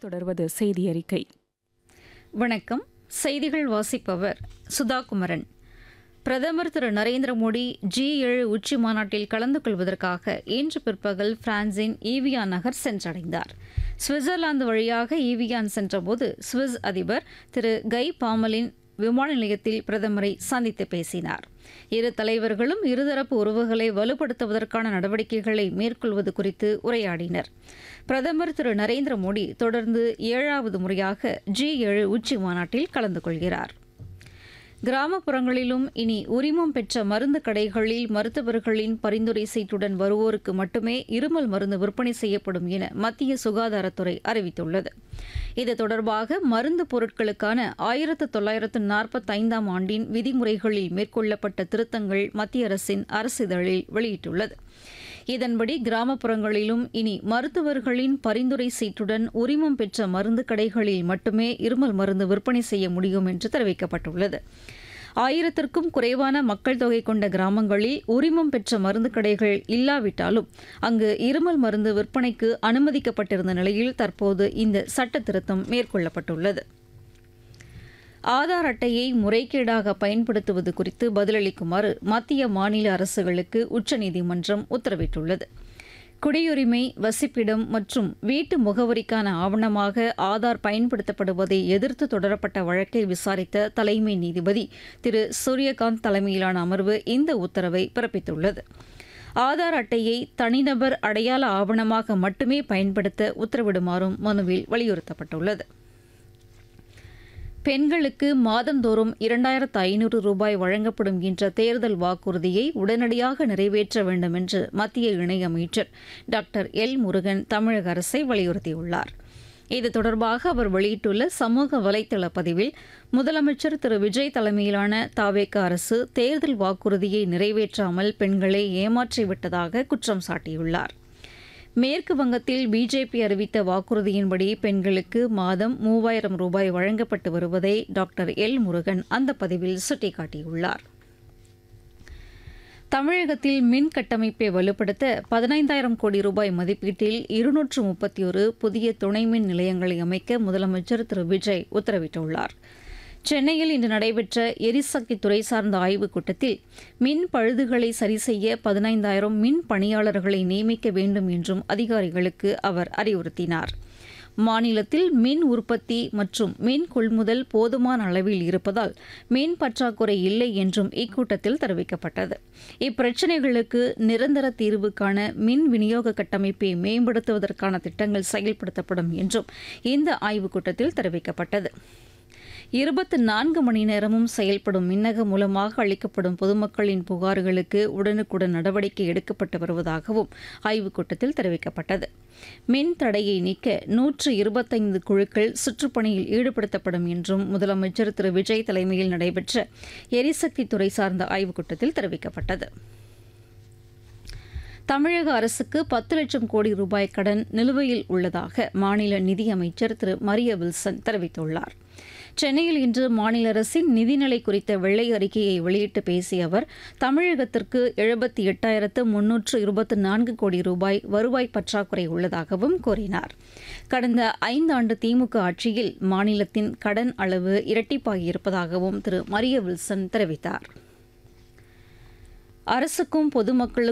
தொடர்வது செய்தி அறிக்கை. வணக்கம். செய்திகள் வாசிப்பவர் சுதா குமரன். பிரதமர் திரு நரேந்திர மோடி G7 உச்சி மாநாட்டில் கலந்து கொள்வதற்காக இன்று பிற்பகல் பிரான்சின் ஈவியான் நகர் சென்றடைந்தார். சுவிட்சர்லாந்து வழியாக ஈவியான் சென்றபோது சுவிஸ் அதிபர் திரு கை பாமலின் விமான நிலையத்தில் பிரதமரை சந்தித்து பேசினார். இரு தலைவர்களும் இருதரப்பு உறவுகளை வலுப்படுத்துவதற்கான நடவடிக்கைகளை மேற்கொள்வது குறித்து உரையாடினர். பிரதமர் திரு நரேந்திர மோடி தொடர்ந்து 7வது முறையாக G7 உச்சி மாநாட்டில் கலந்து கொள்கிறார். கிராமப்புறங்களிலும் இனி உரிமம் பெற்ற மருந்து கடைகளில் மருத்துவர்களின் பரிந்துரை சீட்டுடன் வருவோருக்கு மட்டுமே இருமல் மருந்து விற்பனை செய்யப்படும் என மத்திய சுகாதாரத்துறை அறிவித்துள்ளது. இது தொடர்பாக மருந்து பொருட்களுக்கான 1945ஆம் ஆண்டின் விதிமுறைகளில் மேற்கொள்ளப்பட்ட திருத்தங்கள் மத்திய அரசின் அரசிதழில் வெளியிட்டுள்ளது. இதன்படி கிராமப்புறங்களிலும் இனி மருத்துவர்களின் பரிந்துரை சீட்டுடன் உரிமம் பெற்ற மருந்து கடைகளில் மட்டுமே இருமல் மருந்து விற்பனை செய்ய முடியும் என்று தெரிவிக்கப்பட்டுள்ளது. 1000க்கும் குறைவான மக்கள் தொகை கொண்ட கிராமங்களில் உரிமம் பெற்ற மருந்து கடைகள் இல்லாவிட்டாலும் அங்கு இருமல் மருந்து விற்பனைக்கு அனுமதிக்கப்பட்டிருந்த நிலையில் தற்போது இந்த சட்ட திருத்தம் மேற்கொள்ளப்பட்டுள்ளது. ஆதார் அட்டையை முறைகேடாக பயன்படுத்துவது குறித்து பதிலளிக்குமாறு மத்திய மாநில அரசுகளுக்கு உச்சநீதிமன்றம் உத்தரவிட்டுள்ளது. குடியுரிமை, வசிப்பிடம் மற்றும் வீட்டு முகவரிக்கான ஆவணமாக ஆதார் பயன்படுத்தப்படுவதை எதிர்த்து தொடரப்பட்ட வழக்கை விசாரித்த தலைமை நீதிபதி திரு சூரியகாந்த் தலைமையிலான அமர்வு இந்த உத்தரவை பிறப்பித்துள்ளது. ஆதார் அட்டையை தனிநபர் அடையாள ஆவணமாக மட்டுமே பயன்படுத்த உத்தரவிடுமாறும் மனுவில் வலியுறுத்தப்பட்டுள்ளது. பெண்களுக்கு மாதந்தோறும் 2500 ரூபாய் வழங்கப்படும் என்ற தேர்தல் வாக்குறுதியை உடனடியாக நிறைவேற்ற வேண்டும் என்று மத்திய இணையமைச்சர் டாக்டர் எல் முருகன் தமிழக அரசை வலியுறுத்தியுள்ளார். இது தொடர்பாக அவர் வெளியிட்டுள்ள சமூக வலைதள பதிவில் முதலமைச்சர் திரு விஜய் தலைமையிலான தவேக அரசு தேர்தல் வாக்குறுதியை நிறைவேற்றாமல் பெண்களை ஏமாற்றிவிட்டதாக குற்றம் சாட்டியுள்ளார். மேற்கு வங்கத்தில் பிஜேபி அறிவித்த வாக்குறுதியின்படி பெண்களுக்கு மாதம் 3000 ரூபாய் வழங்கப்பட்டு வருவதை டாக்டர் எல் முருகன் அந்த பதிவில் சுட்டிக்காட்டியுள்ளார். தமிழகத்தில் மின் கட்டமைப்பை வலுப்படுத்த 15000 கோடி ரூபாய் மதிப்பீட்டில் 231 புதிய துணை மின் நிலையங்களை அமைக்க முதலமைச்சர் திரு விஜய் உத்தரவிட்டுள்ளார். சென்னையில் இன்று நடைபெற்ற எரிசக்தி துறை சார்ந்த ஆய்வுக் கூட்டத்தில் மின் பழுதுகளை சரிசெய்ய 15000 மின் பணியாளர்களை நியமிக்க வேண்டும் என்றும் அதிகாரிகளுக்கு அவர் அறிவுறுத்தினார். மாநிலத்தில் மின் உற்பத்தி மற்றும் மின் கொள்முதல் போதுமான அளவில் இருப்பதால் மின் பற்றாக்குறை இல்லை என்றும் இக்கூட்டத்தில் தெரிவிக்கப்பட்டது. இப்பிரச்சினைகளுக்கு நிரந்தர தீர்வு காண மின் விநியோக கட்டமைப்பை மேம்படுத்துவதற்கான திட்டங்கள் செயல்படுத்தப்படும் என்றும் இந்த ஆய்வுக் கூட்டத்தில் தெரிவிக்கப்பட்டது. 24 மணி நேரமும் செயல்படும் மின்னகம் மூலமாக அளிக்கப்படும் பொதுமக்களின் புகார்களுக்கு உடனுக்குடன் நடவடிக்கை எடுக்கப்பட்டு வருவதாகவும் ஆய்வுக் கூட்டத்தில் தெரிவிக்கப்பட்டது. மின் தடையை நீக்க 125 குழுக்கள் சுற்றுப்பணியில் ஈடுபடுத்தப்படும் என்றும் முதலமைச்சர் திரு விஜய் தலைமையில் நடைபெற்ற எரிசக்தி துறை சார்ந்த ஆய்வுக் கூட்டத்தில் தெரிவிக்கப்பட்டது. தமிழக அரசுக்கு 10 லட்சம் கோடி ரூபாய் கடன் நிலுவையில் உள்ளதாக மாநில நிதியமைச்சர் திரு மரிய வில்சன் தெரிவித்துள்ளார். சென்னையில் இன்று மாநில அரசின் நிதிநிலை குறித்த வெள்ளை அறிக்கையை வெளியிட்டு பேசிய அவர் தமிழகத்திற்கு 78,324 கோடி ரூபாய் வருவாய் பற்றாக்குறை உள்ளதாகவும் கூறினார். கடந்த 5 ஆண்டு திமுக ஆட்சியில் மாநிலத்தின் கடன் அளவு இரட்டிப்பாகியிருப்பதாகவும் திரு மரிய வில்சன் தெரிவித்தார். அரசுக்கும் பொதுமக்களுக்கும்